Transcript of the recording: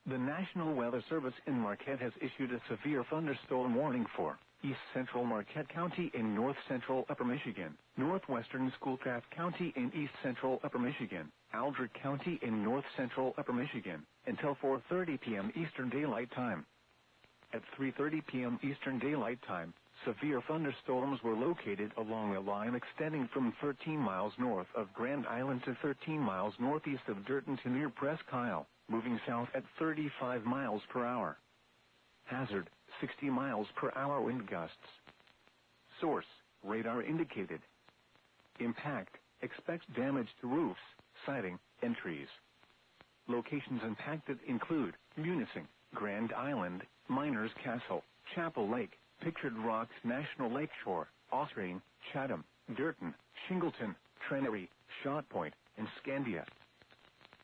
The National Weather Service in Marquette has issued a severe thunderstorm warning for East Central Marquette County in North Central Upper Michigan, Northwestern Schoolcraft County in East Central Upper Michigan, Aldrich County in North Central Upper Michigan, until 4:30 p.m. Eastern Daylight Time. At 3:30 p.m. Eastern Daylight Time, severe thunderstorms were located along a line extending from 13 miles north of Grand Island to 13 miles northeast of Durton to near Presque Isle, moving south at 35 miles per hour. Hazard, 60 miles per hour wind gusts. Source, radar indicated. Impact, expect damage to roofs, siding, and trees. Locations impacted include Munising, Grand Island, Miners Castle, Chapel Lake, Pictured Rocks National Lakeshore, Austrane, Chatham, Durton, Shingleton, Trenery, Shot Point, and Scandia.